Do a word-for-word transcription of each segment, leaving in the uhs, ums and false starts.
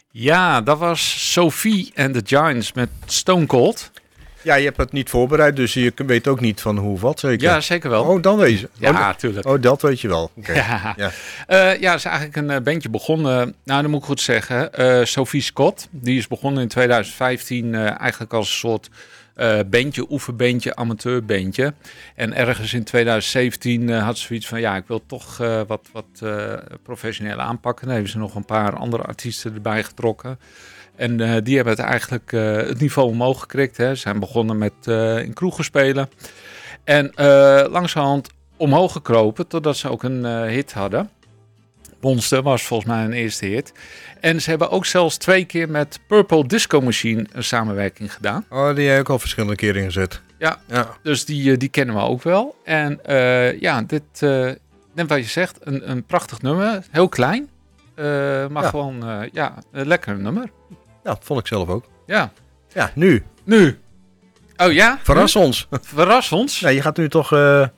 Ja, dat was Sophie and the Giants met Stone Cold. Ja, je hebt het niet voorbereid, dus je weet ook niet van hoe of wat, zeker? Ja, zeker wel. Oh, dan weet je. Ja, oh, tuurlijk. Oh, dat weet je wel. Okay. Ja. Ja. Uh, ja, is eigenlijk een uh, bandje begonnen. Nou, dat moet ik goed zeggen. Uh, Sophie Scott, die is begonnen in twintig vijftien uh, eigenlijk als een soort uh, bandje, oefenbandje, amateurbandje. En ergens in twintig zeventien uh, had ze zoiets van, ja, ik wil toch uh, wat, wat uh, professioneel aanpakken. Dan hebben ze nog een paar andere artiesten erbij getrokken. En uh, die hebben het eigenlijk uh, het niveau omhoog gekrikt. Hè. Ze zijn begonnen met uh, in kroegen spelen. En uh, langzamerhand omhoog gekropen totdat ze ook een uh, hit hadden. Monster was volgens mij een eerste hit. En ze hebben ook zelfs twee keer met Purple Disco Machine een samenwerking gedaan. Oh, die heb ik al verschillende keren ingezet. Ja, ja. Dus die, die kennen we ook wel. En uh, ja, dit, uh, net wat je zegt, een, een prachtig nummer. Heel klein. Uh, maar ja. gewoon, uh, ja, een lekker nummer. Ja, dat vond ik zelf ook. Ja. Ja, nu. Nu. Oh ja? Verras nu? ons. Verras ons. Nee, je gaat nu toch uh, nummer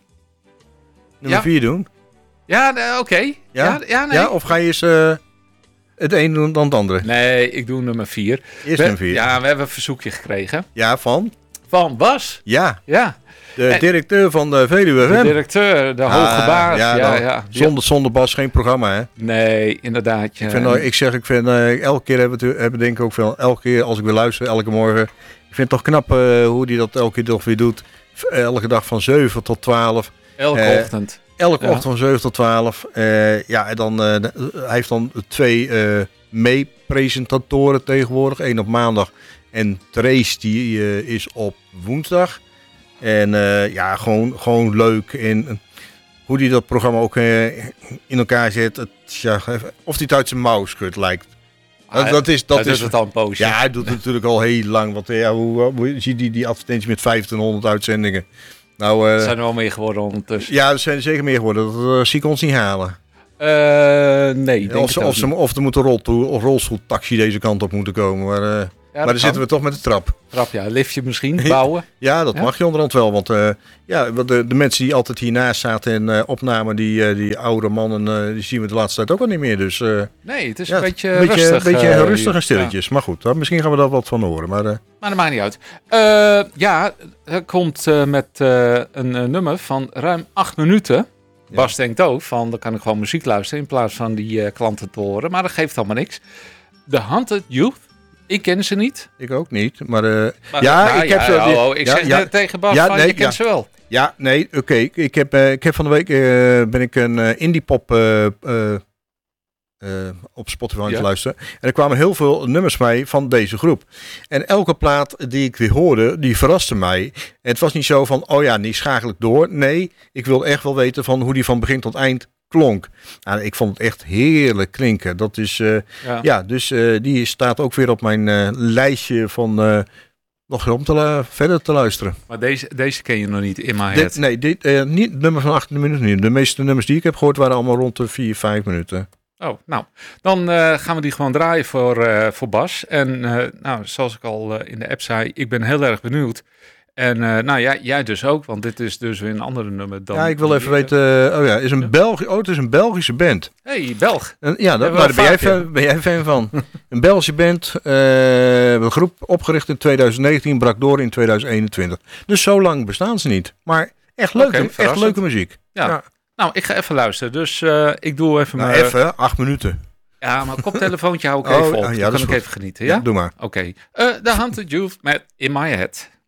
ja. vier doen? Ja, oké. Okay. Ja? Ja, ja, nee. Ja, of ga je eens uh, het een doen dan het andere? Nee, ik doe nummer vier. Eerst we, nummer vier. Ja, we hebben een verzoekje gekregen. Ja, van? Van Bas. Ja. Ja. De en, directeur van de Veluwe F M. De directeur, de ah, hoge baas. Ja, ja, ja. Zonder, zonder Bas geen programma, hè? Nee, inderdaad. Ja. Ik, vind, ik zeg, ik vind, uh, elke keer hebben we hebben denk ik ook veel, elke keer als ik weer luister, elke morgen. Ik vind het toch knap uh, hoe hij dat elke keer toch weer doet. Elke dag van zeven tot twaalf. Elke uh, ochtend. Elke ja. ochtend van zeven tot twaalf. Uh, ja, en dan, uh, hij heeft dan twee uh, mee-presentatoren tegenwoordig. Eén op maandag en Trace die uh, is op woensdag. En uh, ja, gewoon, gewoon leuk. En hoe hij dat programma ook uh, in elkaar zet. Het, ja, of hij het uit zijn mouw schudt lijkt. Dat, ah, dat is, dat hij is doet het al een poosje. Ja, hij doet het natuurlijk al heel lang. Want ja, hoe, hoe zie je die, die advertentie met vijftienhonderd uitzendingen? Nou, uh, er zijn er wel meer geworden ondertussen. Ja, er zijn er zeker meer geworden. Dat uh, zie ik ons niet halen. Uh, nee, denk of, ze, of, ze, of er moet een rolstoel, of rolstoeltaxi deze kant op moeten komen. Maar, uh, ja, maar dan kan. Zitten we toch met de trap. Trap, ja. Liftje misschien, bouwen. Ja, dat ja? mag je onderhand wel. Want uh, ja, de, de mensen die altijd hiernaast zaten en uh, opnamen, die, uh, die oude mannen, uh, die zien we de laatste tijd ook al niet meer. Dus, uh, nee, het is ja, een beetje een beetje, rustig. Een beetje uh, rustig en stilletjes. Ja. Maar goed, dan, misschien gaan we daar wat van horen. Maar, uh, maar dat maakt niet uit. Uh, ja, er komt uh, met uh, een uh, nummer van ruim acht minuten. Bas ja. denkt ook van, dan kan ik gewoon muziek luisteren in plaats van die uh, klanten te horen. Maar dat geeft allemaal niks. The Haunted Youth. Ik ken ze niet. Ik ook niet, maar... Uh, maar ja, nou, ik ja, heb ze... Ja, oh, ik ja, zeg ja, tegen Bas ja, van, nee, je kent ja. ze wel. Ja, nee, oké. Okay. Ik, heb, uh, ik heb van de week... Uh, ben ik een uh, indie pop... Uh, uh, uh, op Spotify aan het ja. luisteren. En er kwamen heel veel nummers bij van deze groep. En elke plaat die ik weer hoorde, die verraste mij. En het was niet zo van, oh ja, die schakel ik door. Nee, ik wil echt wel weten van hoe die van begin tot eind klonk. Nou, ik vond het echt heerlijk klinken. Dat is, uh, ja. ja, dus uh, die staat ook weer op mijn uh, lijstje van uh, nog om te la- verder te luisteren. Maar deze, deze ken je nog niet in my head? De, nee, dit, uh, niet het nummer van acht minuten niet. De meeste nummers die ik heb gehoord waren allemaal rond de vier, vijf minuten. Oh, nou, dan uh, gaan we die gewoon draaien voor, uh, voor Bas. En uh, nou, zoals ik al uh, in de app zei, ik ben heel erg benieuwd. En uh, nou ja, jij dus ook, want dit is dus weer een andere nummer dan... Ja, ik wil even weten... Uh, oh ja, is een Belgi- oh, het is een Belgische band. Hey, Belg. En, ja, dat, nou, daar ben jij, fan, ben jij fan van. Een Belgische band, uh, een groep opgericht in twintig negentien, brak door in twintig eenentwintig. Dus zo lang bestaan ze niet. Maar echt leuke, okay, echt leuke muziek. Ja. ja. Nou, ik ga even luisteren. Dus uh, ik doe even... Nou, mijn... even, acht minuten. Ja, maar koptelefoontje hou ik even oh, op. ja, Dan kan ik goed. even genieten, ja? Ja, doe maar. Oké. Okay. Uh, The Haunted Youth met In My Head.